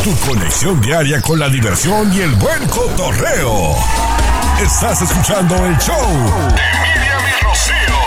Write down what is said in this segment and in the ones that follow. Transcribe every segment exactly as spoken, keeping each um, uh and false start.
Tu conexión diaria con la diversión y el buen cotorreo. Estás escuchando el show de Miriam y Rocío.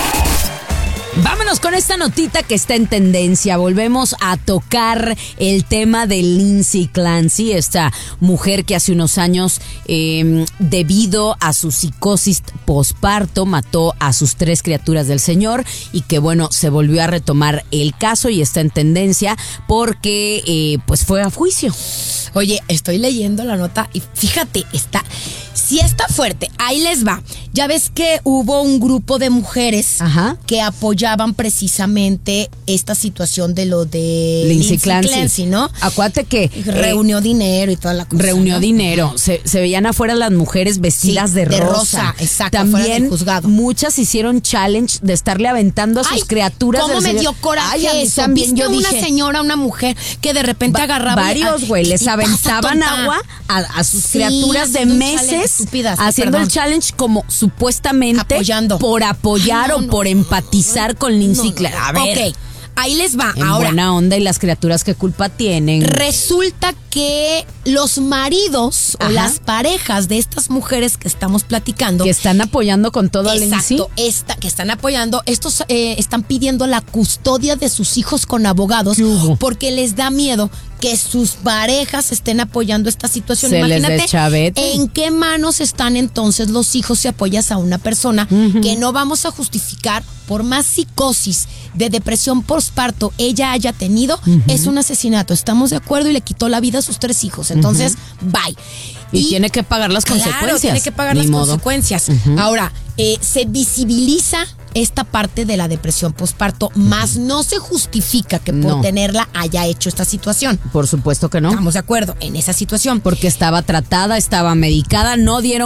Vámonos con esta notita que está en tendencia. Volvemos a tocar el tema de Lindsay Clancy, esta mujer que hace unos años, eh, debido a su psicosis posparto, mató a sus tres criaturas del Señor y que, bueno, se volvió a retomar el caso y está en tendencia porque, eh, pues, fue a juicio. Oye, estoy leyendo la nota y fíjate, está, sí está fuerte. Ahí les va. Ya ves que hubo un grupo de mujeres Ajá. que apoyaban precisamente esta situación de lo de Lindsay Lindsay Clancy. Clancy, ¿no? Acuérdate que Reunió eh, dinero y toda la cosa. Reunió ¿no? dinero. Se, se veían afuera las mujeres vestidas Sí, de, de rosa. rosa, exacto, afuera También del juzgado. muchas hicieron challenge de estarle aventando a sus Ay, criaturas. ¿Cómo del me señor. dio coraje Ay, a mí eso? también. ¿Viste Yo una dije, señora, una mujer que de repente va- agarraba varios, y- güey, les y pasa, aventaban tonta. agua a, a sus Sí, criaturas de haciendo un challenge, meses, estúpidas, ay, haciendo perdón. el challenge como supuestamente Apoyando. por apoyar Ay, no, o por no, empatizar no, con Lindsay no, no. Clancy. A ver, Ok, ahí les va. en Ahora, buena onda, y las criaturas qué culpa tienen. resulta que los maridos Ajá. o las parejas de estas mujeres que estamos platicando, Que están apoyando con todo a Lindsay. exacto, esta, que están apoyando, estos eh, están pidiendo la custodia de sus hijos con abogados ¿Qué hubo? porque les da miedo que sus parejas estén apoyando esta situación. Se les Imagínate deschavete. en qué manos están entonces los hijos si apoyas a una persona Ujú. que no vamos a justificar por más psicosis de depresión postparto ella haya tenido, Ujú. es un asesinato. ¿Estamos de acuerdo? Y le quitó la vida a sus tres hijos. Entonces, bye. Y, tiene que pagar las Claro, consecuencias. tiene que pagar Ni las modo. consecuencias. Ujú. Ahora, eh, se visibiliza esta parte de la depresión postparto, más no se justifica que por No. tenerla haya hecho esta situación. Por supuesto que no. Estamos de acuerdo en esa situación. Porque estaba tratada, estaba medicada, no dieron